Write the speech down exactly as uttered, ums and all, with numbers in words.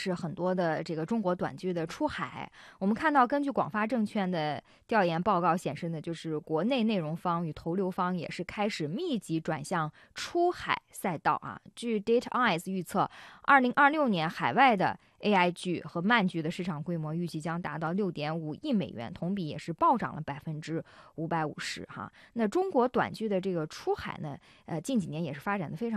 是很多的这个中国短剧的出海。我们看到，根据广发证券的调研报告显示呢，就是国内内容方与投流方也是开始密集转向出海赛道啊。据 Data Eyes 预测，二零二六年海外的 A I 剧和漫剧的市场规模预计将达到六点五亿美元，同比也是暴涨了百分之五百五十哈。那中国短剧的这个出海呢，呃，近几年也是发展的非常。